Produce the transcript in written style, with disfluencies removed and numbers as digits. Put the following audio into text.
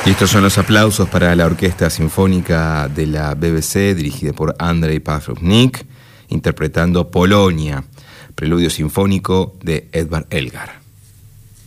Y estos son los aplausos para la Orquesta Sinfónica de la BBC, dirigida por Andrzej Pawlownik, interpretando Polonia, preludio sinfónico de Edvard Elgar.